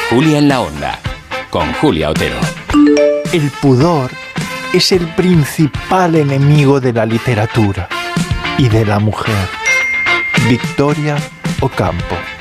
Julia en la Onda, con Julia Otero. El pudor es el principal enemigo de la literatura y de la mujer. Victoria Ocampo.